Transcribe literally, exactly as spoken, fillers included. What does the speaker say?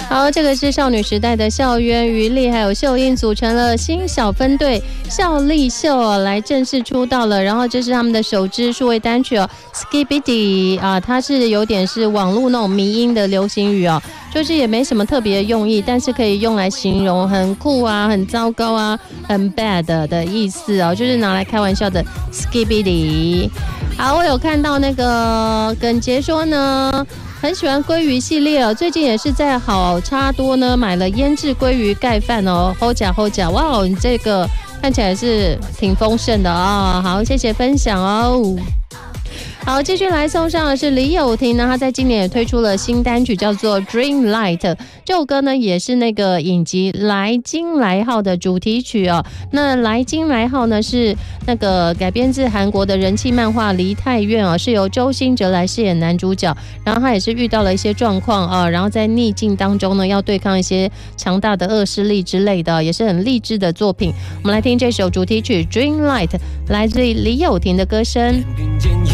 好，这个是少女时代的孝渊、于丽还有秀英组成了新小分队孝丽秀、哦、来正式出道了。然后这是他们的首支数位单曲哦 ，Skibidi 啊，它是有点是网络那种迷音的流行语哦，就是也没什么特别的用意，但是可以用来形容很酷啊、很糟糕啊、很 bad 的意思哦，就是拿来开玩笑的 Skibidi。好，我有看到那个耿杰说呢，很喜欢鲑鱼系列哦，最近也是在好差多呢买了腌制鲑鱼盖饭哦，齁假齁假，哇哦，你这个看起来是挺丰盛的哦，好，谢谢分享哦。好，继续来送上的是李友廷呢，他在今年也推出了新单曲，叫做《Dream Light》。这首歌呢，也是那个影集《来京来号》的主题曲哦。那《来京来号》呢，是那个改编自韩国的人气漫画《梨泰院》哦，是由周兴哲来饰演男主角。然后他也是遇到了一些状况啊，然后在逆境当中呢，要对抗一些强大的恶势力之类的，也是很励志的作品。我们来听这首主题曲《Dream Light》，来自李友廷的歌声。